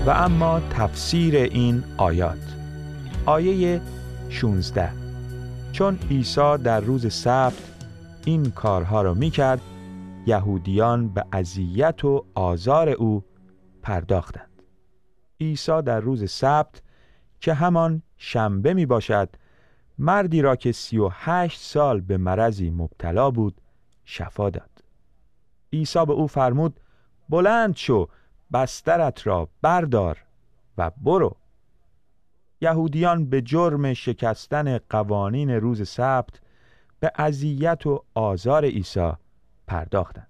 و اما تفسیر این آیات. آیه 16: چون عیسی در روز سبت این کارها را می‌کرد، یهودیان به اذیت و آزار او پرداختند. عیسی در روز سبت که همان شنبه می باشد، مردی را که 38 سال به مرضی مبتلا بود شفا داد. عیسی به او فرمود: بلند شو، بسترت را بردار و برو. یهودیان به جرم شکستن قوانین روز سبت به اذیت و آزار عیسی پرداختند.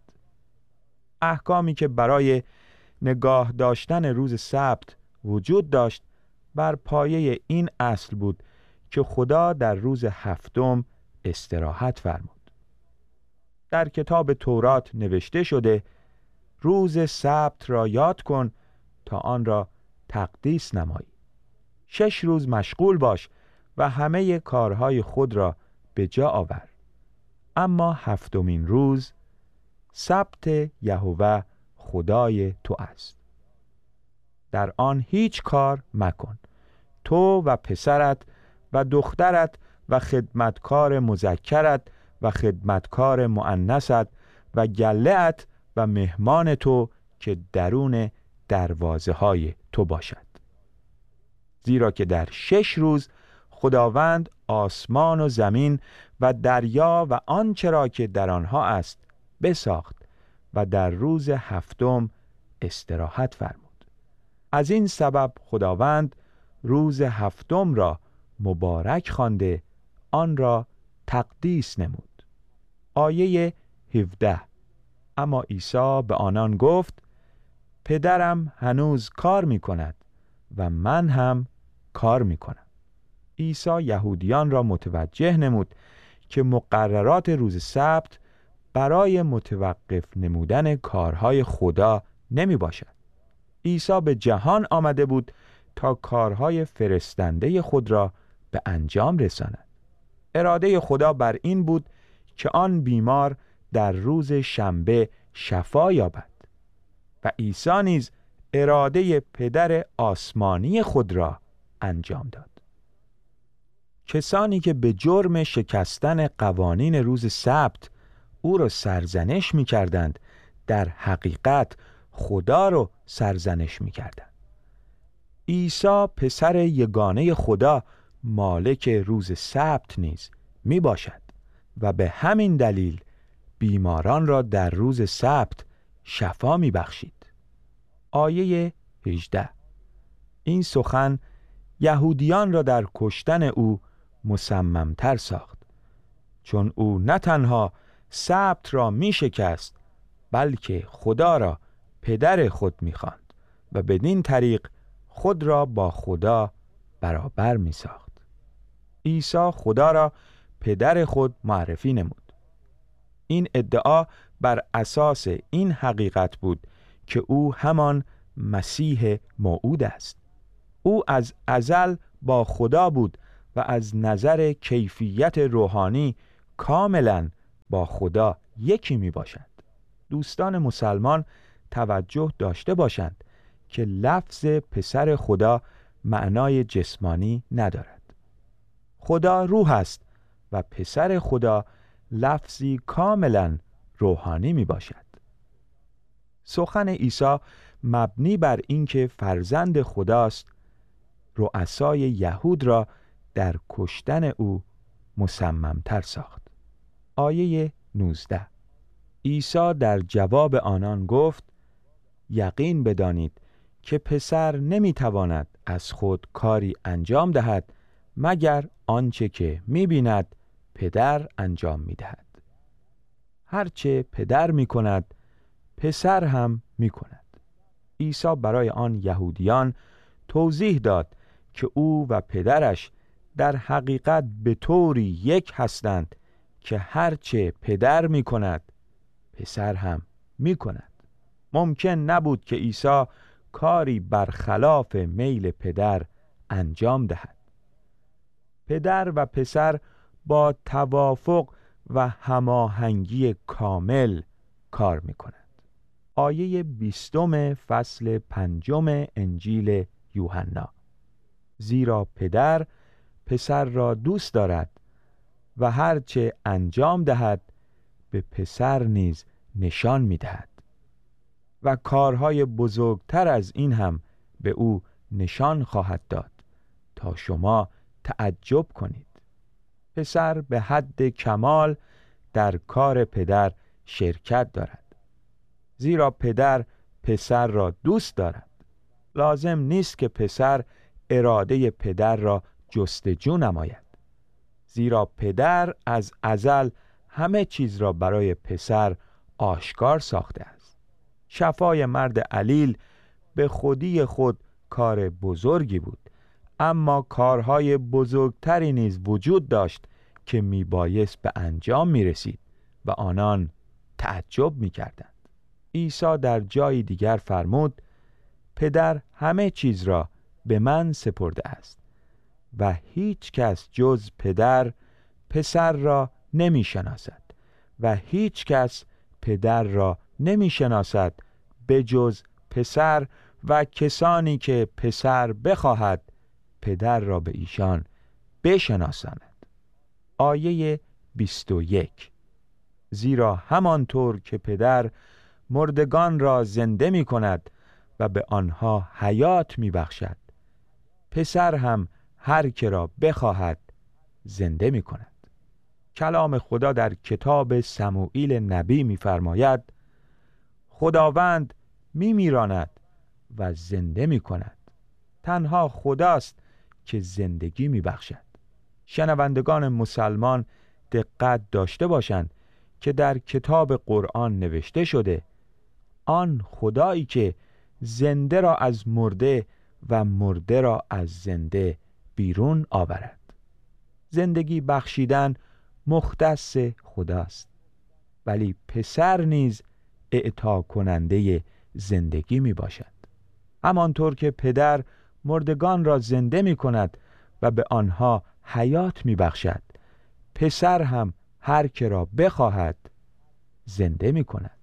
احکامی که برای نگاه داشتن روز سبت وجود داشت بر پایه این اصل بود که خدا در روز هفتم استراحت فرمود. در کتاب تورات نوشته شده: روز سبت را یاد کن تا آن را تقدیس نمایی. 6 روز مشغول باش و همه کارهای خود را به جا آور، اما هفتمین روز سبت یهوه خدای تو است. در آن هیچ کار مکن، تو و پسرت و دخترت و خدمتکار مذکرت و خدمتکار مؤنثت و گله‌ات و مهمان تو که درون دروازه های تو باشد. زیرا که در 6 روز خداوند آسمان و زمین و دریا و آنچه را که در آنها است بساخت و در روز هفتم استراحت فرمود. از این سبب خداوند روز هفتم را مبارک خوانده آن را تقدیس نمود. آیه 17: اما عیسی به آنان گفت: پدرم هنوز کار می کند و من هم کار می کنم. عیسی یهودیان را متوجه نمود که مقررات روز سبت برای متوقف نمودن کارهای خدا نمی باشد. عیسی به جهان آمده بود تا کارهای فرستنده خود را به انجام رساند. اراده خدا بر این بود که آن بیمار در روز شنبه شفا یابد و عیسی نیز اراده پدر آسمانی خود را انجام داد. کسانی که به جرم شکستن قوانین روز سبت او را سرزنش می کردند، در حقیقت خدا را سرزنش می کردند. عیسی پسر یگانه خدا مالک روز سبت نیز می باشد و به همین دلیل بیماران را در روز سبت شفا می بخشید. آیه 18: این سخن یهودیان را در کشتن او مصممتر ساخت، چون او نه تنها سبت را می شکست بلکه خدا را پدر خود می خواند و بدین طریق خود را با خدا برابر می ساخت. عیسی خدا را پدر خود معرفی نمود. این ادعا بر اساس این حقیقت بود که او همان مسیح موعود است. او از ازل با خدا بود و از نظر کیفیت روحانی کاملا با خدا یکی می باشد. دوستان مسلمان توجه داشته باشند که لفظ پسر خدا معنای جسمانی ندارد. خدا روح است و پسر خدا لفظی کاملا روحانی می باشد. سخن عیسی مبنی بر اینکه فرزند خداست، رؤسای یهود را در کشتن او مصممتر ساخت. آیه 19: عیسی در جواب آنان گفت: یقین بدانید که پسر نمیتواند از خود کاری انجام دهد مگر آنچه که میبیند پدر انجام میدهد. هرچه پدر میکند پسر هم میکند. عیسی برای آن یهودیان توضیح داد که او و پدرش در حقیقت به طوری یک هستند که هرچه پدر میکند پسر هم میکند. ممکن نبود که عیسی کاری برخلاف میل پدر انجام دهد. پدر و پسر با توافق و هماهنگی کامل کار میکنند. آیه 20 فصل 5 انجیل یوحنا. زیرا پدر پسر را دوست دارد و هرچه انجام دهد به پسر نیز نشان می‌دهد و کارهای بزرگتر از این هم به او نشان خواهد داد تا شما تعجب کنید. پسر به حد کمال در کار پدر شرکت دارد، زیرا پدر پسر را دوست دارد. لازم نیست که پسر اراده پدر را جستجو نماید، زیرا پدر از ازل همه چیز را برای پسر آشکار ساخته است. شفای مرد علیل به خودی خود کار بزرگی بود، اما کارهای بزرگتری نیز وجود داشت که میبایست به انجام میرسید و آنان تعجب میکردند. عیسی در جای دیگر فرمود: پدر همه چیز را به من سپرده است و هیچ کس جز پدر پسر را نمی شناسد و هیچ کس پدر را نمی شناسد به جز پسر و کسانی که پسر بخواهد پدر را به ایشان بشناساند. آیه 21: زیرا همانطور که پدر مردگان را زنده می کند و به آنها حیات می بخشد، پسر هم هر که را بخواهد زنده می کند. کلام خدا در کتاب سموئیل نبی می فرماید: خداوند می میراند و زنده می کند. تنها خداست که زندگی می بخشد. شنوندگان مسلمان دقت داشته باشند که در کتاب قرآن نوشته شده: آن خدایی که زنده را از مرده و مرده را از زنده بیرون آورد. زندگی بخشیدن مختص خداست، ولی پسر نیز اعطا کننده زندگی می باشد. همانطور که پدر مردگان را زنده می کند و به آنها حیات می بخشد، پسر هم هر که را بخواهد زنده می کند.